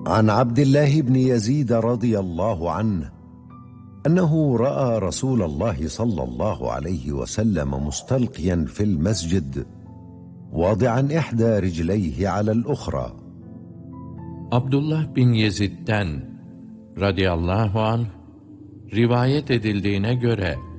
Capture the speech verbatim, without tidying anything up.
عن عبد الله بن يزيد رضي الله عنه أنه رأى رسول الله صلى الله عليه وسلم مستلقيا في المسجد واضعا إحدى رجليه على الأخرى. Abdullah bin Yezid'den radıyallahu anh rivayet edildiğine göre